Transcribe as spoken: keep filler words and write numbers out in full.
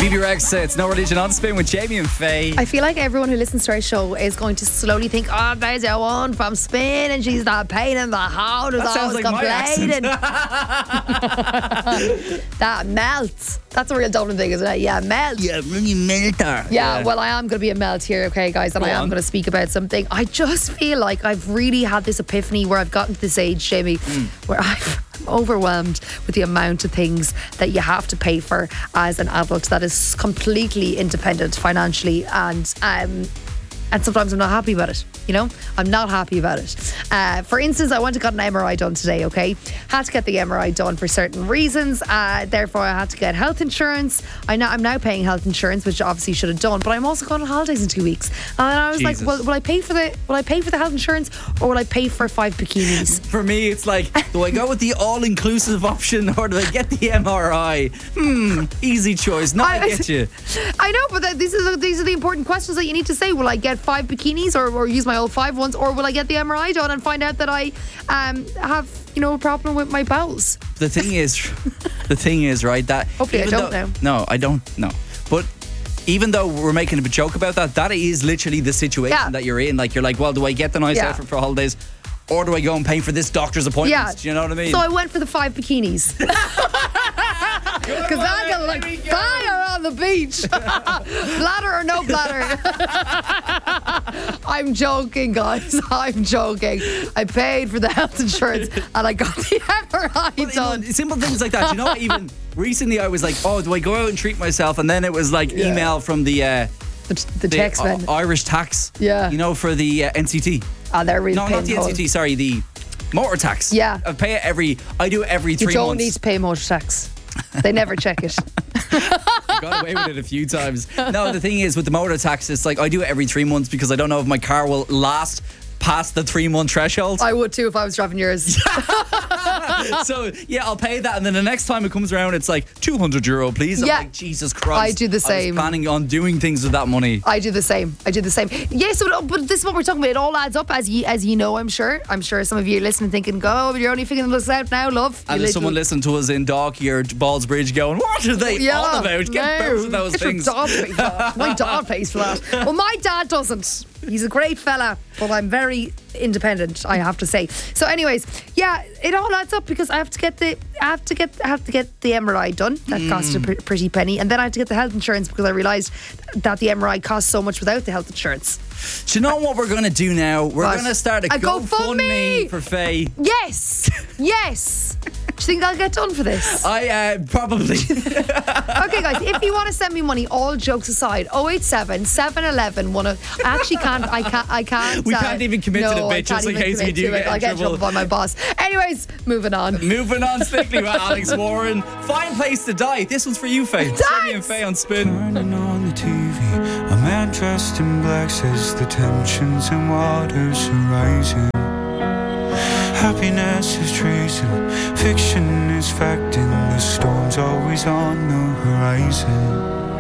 B B Rex, uh, it's No Religion on Spin with Jamie and Faye. I feel like everyone who listens to our show is going to slowly think, oh, there's your one from Spin and she's not pain in the heart. That sounds like my accent. That melts. That's a real Dublin thing, isn't it? Yeah, melt. Yeah, really melter. Yeah, yeah, well, I am going to be a melt here, okay, guys, and Go I am going to speak about something. I just feel like I've really had this epiphany where I've gotten to this age, Jamie, mm. where I've overwhelmed with the amount of things that you have to pay for as an adult that is completely independent financially, and um and sometimes I'm not happy about it. You know, I'm not happy about it. Uh, for instance, I went and got an M R I done today, okay? Had to get the M R I done for certain reasons. Uh, therefore, I had to get health insurance. I know, I'm now paying health insurance, which I obviously should have done, but I'm also going on holidays in two weeks. And I was Jesus. like, well, will I pay for the will I pay for the health insurance or will I pay for five bikinis? For me, it's like, do I go with the all-inclusive option or do I get the M R I? Hmm, easy choice. No, I, I get you. I know, but these are, the, these are the important questions that you need to say. Will I get five bikinis or, or use my old five ones, or will I get the M R I done and find out that I um, have, you know, a problem with my bowels? The thing is, the thing is, right, that hopefully I don't though, know. No, I don't know. But even though we're making a joke about that, that is literally the situation yeah. that you're in. Like, you're like, well, do I get the nice yeah. outfit for holidays, or do I go and pay for this doctor's appointment? Yeah. Do you know what I mean? So I went for the five bikinis. Because I got like fire on the beach. Bladder or no bladder. I'm joking, guys. I'm joking. I paid for the health insurance and I got the M R I well, done. You know, simple things like that. You know, even recently I was like, oh, do I go out and treat myself? And then it was like yeah. email from the uh, the, the, the tax men. Uh, Irish tax. Yeah. You know, for the uh, N C T. Oh, they're really No, not the N C T, sorry, the motor tax. Yeah. I pay it every, I do it every three months. You don't months. need to pay motor tax. They never check it. I got away with it a few times. No, the thing is with the motor tax, it's like I do it every three months because I don't know if my car will last past the three month threshold. I would too if I was driving yours. So yeah, I'll pay that, and then the next time it comes around, it's like two hundred euro, please. I'm yeah. like, Jesus Christ. I do the same. I was planning on doing things with that money. I do the same. I do the same. Yeah, so but this is what we're talking about. It all adds up, as you as you know. I'm sure. I'm sure some of you are listening, thinking, "Go, you're only figuring this out now, love." And there's someone listening to us in Dalkey or Ballsbridge, going, "What are they yeah, all about? Get no. both of those Get things." Your dad pays for that. My dad pays for that. Well, my dad doesn't. He's a great fella, but I'm very independent, I have to say. So, anyways, yeah, it all adds up because I have to get the I have to get I have to get the M R I done. That mm. cost a pr- pretty penny, and then I had to get the health insurance because I realised that the M R I costs so much without the health insurance. Do you know what we're going to do now? We're going to start a, a GoFundMe for Faye. Yes, yes. Do you think I'll get done for this? I uh, probably. Okay, guys, if you want to send me money, all jokes aside, oh eight seven, seven one one, one oh I actually can't, I can't, I can't. We uh, can't even commit no, to the bit just in case we do get in I'll get in trouble by my boss. Anyways, moving on. Moving on swiftly with Alex Warren. Fine Place to Die. This one's for you, Faye. Sammy and Faye on Spin. Turning on the T V, a man dressed in black says the tensions and waters are rising. Happiness is treason, fiction is fact, and the storm's always on the horizon.